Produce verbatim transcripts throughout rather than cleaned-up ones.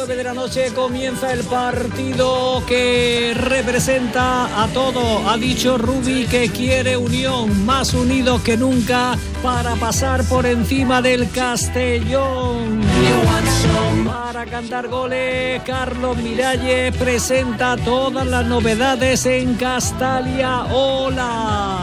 nueve de la noche comienza el partido que representa a todo. Ha dicho Rubi que quiere unión, más unidos que nunca para pasar por encima del Castellón. Para cantar goles, Carlos Miralles presenta todas las novedades en Castalia. Hola.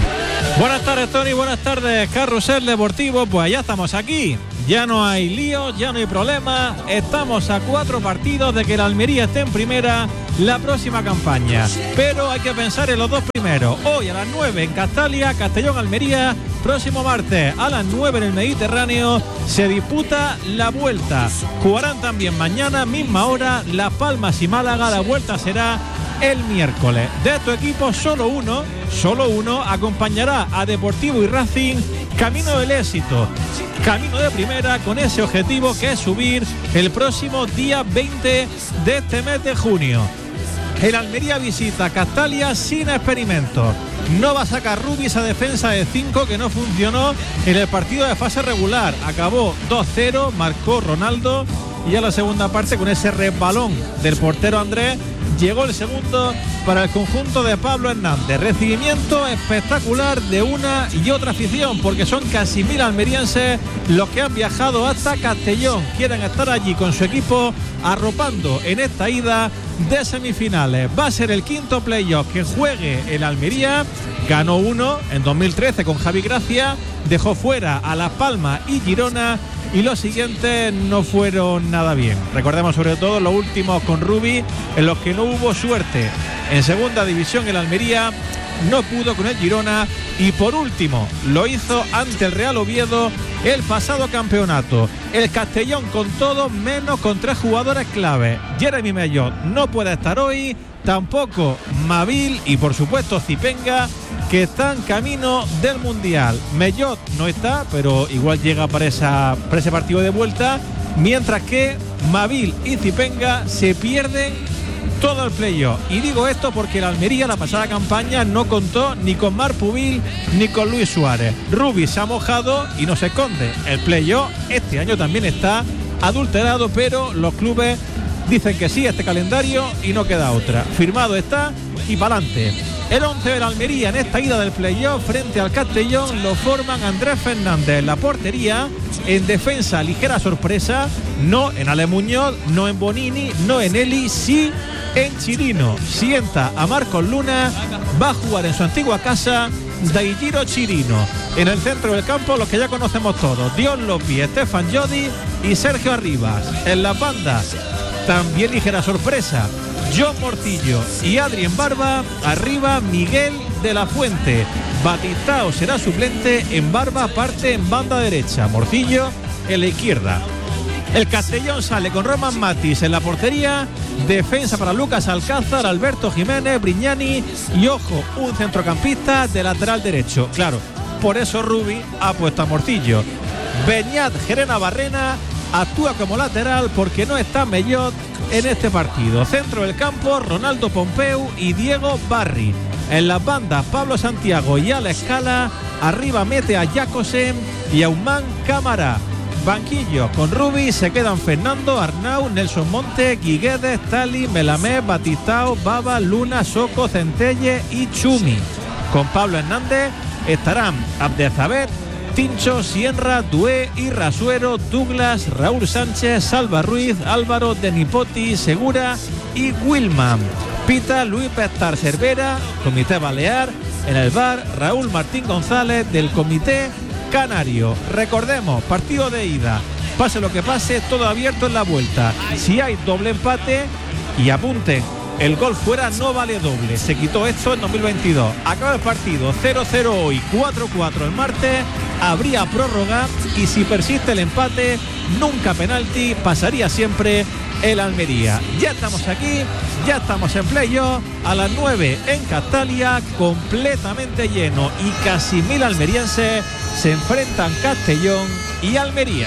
Buenas tardes, Tony, buenas tardes, Carrusel Deportivo. Pues ya estamos aquí, ya no hay líos, ya no hay problemas. Estamos a cuatro partidos de que la Almería esté en primera la próxima campaña, pero hay que pensar en los dos primeros. Hoy a las nueve en Castalia, Castellón-Almería. Próximo martes a las nueve en el Mediterráneo se disputa la vuelta. Jugarán también mañana, misma hora, Las Palmas y Málaga. La vuelta será el miércoles. De estos equipos solo uno, solo uno acompañará a Deportivo y Racing camino del éxito, camino de primera, con ese objetivo que es subir el próximo día veinte de este mes de junio. El Almería visita Castalia sin experimentos. No va a sacar Rubi esa defensa de cinco que no funcionó en el partido de fase regular. Acabó dos cero, marcó Ronaldo y a la segunda parte, con ese resbalón del portero Andrés, llegó el segundo para el conjunto de Pablo Hernández. Recibimiento espectacular de una y otra afición, porque son casi mil almerienses los que han viajado hasta Castellón. Quieren estar allí con su equipo arropando en esta ida de semifinales. Va a ser el quinto playoff que juegue el Almería. Ganó uno en dos mil trece con Javi Gracia, dejó fuera a Las Palmas y Girona, y los siguientes no fueron nada bien. Recordemos sobre todo los últimos con Rubi, en los que no hubo suerte. En segunda división el Almería no pudo con el Girona, y por último lo hizo ante el Real Oviedo el pasado campeonato. El Castellón con todo menos con tres jugadores clave. Jeremy Mellot no puede estar hoy, tampoco Mavil y por supuesto Zipenga, que están camino del Mundial. Mellot no está, pero igual llega para, esa, para ese partido de vuelta, mientras que Mavil y Zipenga se pierden todo el playoff. Y digo esto porque el Almería la pasada campaña no contó ni con Marc Pubil ni con Luis Suárez. Rubi se ha mojado y no se esconde. El playoff este año también está adulterado, pero los clubes dicen que sí a este calendario y no queda otra. Firmado está y para adelante. El once de la Almería en esta ida del playoff frente al Castellón lo forman Andrés Fernández en la portería. En defensa, ligera sorpresa, no en Ale Muñoz, no en Bonini, no en Eli, sí en Chirino. Sienta a Marcos Luna, va a jugar en su antigua casa Daigiro Chirino. En el centro del campo los que ya conocemos todos, Dion Lopi, Estefan Jodi y Sergio Arribas. En las bandas, también ligera sorpresa, John Mortillo y Adrien Barba. Arriba, Miguel de la Fuente. Batistao será suplente, en Barba parte en banda derecha, Morcillo en la izquierda. El Castellón sale con Roman Matis en la portería, defensa para Lucas Alcázar, Alberto Jiménez, Brignani y, ojo, un centrocampista de lateral derecho. Claro, por eso Rubi ha puesto a Morcillo. Beñat Gerena Barrena actúa como lateral porque no está Mellot en este partido. Centro del campo, Ronaldo Pompeu y Diego Barri. En las bandas, Pablo Santiago y Alex Cala. Arriba mete a Jacobsen y a Usman Cámara. Banquillo con Rubi se quedan Fernando, Arnau, Nelson Monte, Guiguedes, Tali, Melamé, Batistao, Baba, Luna, Soco, Centelle y Chumi. Con Pablo Hernández estarán Abdezabet, Tincho, Sierra, Dué y Rasuero, Douglas, Raúl Sánchez, Salva Ruiz, Álvaro, Denipoti, Segura y Wilman. Pita Luis Pestar Cervera, Comité Balear. En el V A R, Raúl Martín González del Comité Canario. Recordemos, partido de ida, pase lo que pase, todo abierto en la vuelta. Si hay doble empate, y apunten, el gol fuera no vale doble, se quitó esto en dos mil veintidós. Acaba el partido cero cero hoy, cuatro cuatro el martes, habría prórroga y si persiste el empate, nunca penalti, pasaría siempre el Almería. Ya estamos aquí, ya estamos en playoff, a las nueve en Castalia, completamente lleno y casi mil almerienses se enfrentan Castellón y Almería.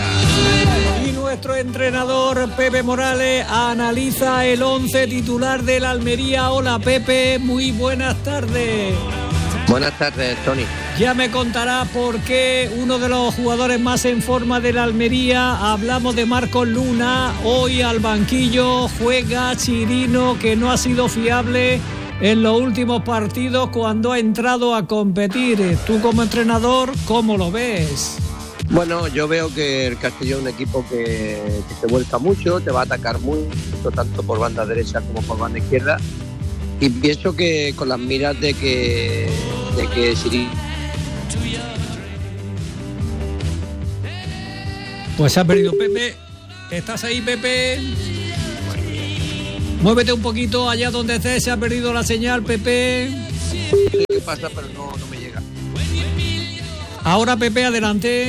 Y nuestro entrenador Pepe Morales analiza el once titular del Almería. Hola Pepe, muy buenas tardes. Buenas tardes, Tony. Ya me contará por qué uno de los jugadores más en forma de la Almería, hablamos de Marcos Luna, hoy al banquillo juega Chirino, que no ha sido fiable en los últimos partidos cuando ha entrado a competir. Tú como entrenador, ¿cómo lo ves? Bueno, yo veo que el Castellón es un equipo que, que se vuelca mucho, te va a atacar mucho, tanto por banda derecha como por banda izquierda, y pienso que con las miras de que de que Chirino. Pues se ha perdido Pepe. ¿Estás ahí, Pepe? Muévete un poquito allá donde estés. Se ha perdido la señal, Pepe. No sé qué pasa, pero no, no me llega. Ahora, Pepe, adelante.